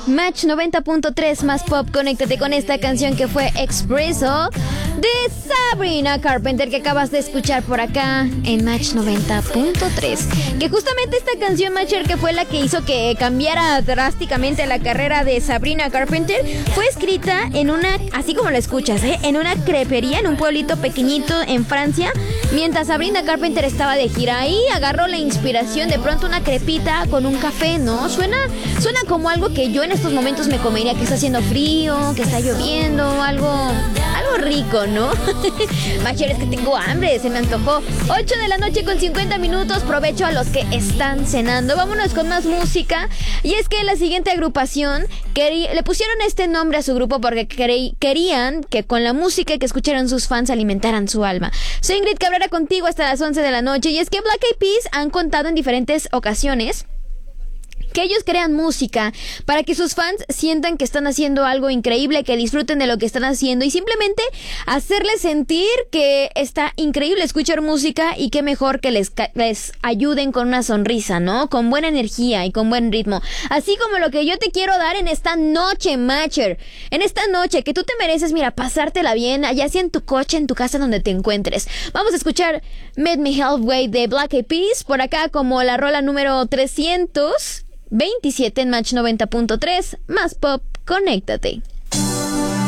Match 90.3 más pop, conéctate con esta canción que fue Expresso de Sabrina Carpenter, que acabas de escuchar por acá en Match 90.3. Que justamente esta canción, Matcher, que fue la que hizo que cambiara drásticamente la carrera de Sabrina Carpenter, fue escrita en una, así como la escuchas, en una crepería, en un pueblito pequeñito en Francia, mientras Sabrina Carpenter estaba de gira. Ahí agarró la inspiración, de pronto una crepita con un café, ¿no? Suena como algo que yo en estos momentos me comería, que está haciendo frío, que está lloviendo, algo rico, ¿no? Macher, es que tengo hambre, se me antojó. 8 de la noche con 50 minutos, provecho a los que están cenando. Vámonos con más música. Y es que la siguiente agrupación le pusieron este nombre a su grupo porque querían que con la música que escucharan sus fans alimentaran su alma. Soy Ingrid Cabrera, contigo hasta las 11 de la noche. Y es que Black Eyed Peas han contado en diferentes ocasiones que ellos crean música para que sus fans sientan que están haciendo algo increíble, que disfruten de lo que están haciendo y simplemente hacerles sentir que está increíble escuchar música, y qué mejor que les ayuden con una sonrisa, ¿no? Con buena energía y con buen ritmo. Así como lo que yo te quiero dar en esta noche, Matcher. En esta noche que tú te mereces, mira, pasártela bien, allá sea en tu coche, en tu casa, donde te encuentres. Vamos a escuchar Meet Me Halfway de Black Eyed Peas, por acá como la rola número 327 en Match 90.3, más pop, conéctate.